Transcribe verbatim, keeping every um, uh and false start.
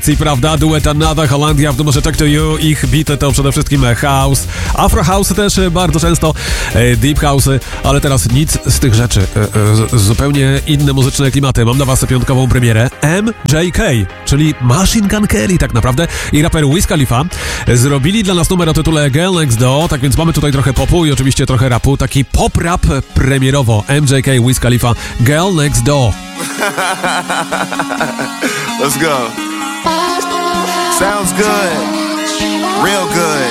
Prawda, duet Another Holandia w numerze Talk to You, ich bity to przede wszystkim house, afro house też bardzo często, deep house, ale teraz nic z tych rzeczy, zupełnie inne muzyczne klimaty. Mam dla was piątkową premierę. M J K, czyli Machine Gun Kelly tak naprawdę i raper Wiz Khalifa zrobili dla nas numer o tytule Girl Next Door, tak więc mamy tutaj trochę popu i oczywiście trochę rapu, taki pop-rap premierowo. M J K, Wiz Khalifa, Girl Next Door. Let's go. Sounds good. Real good.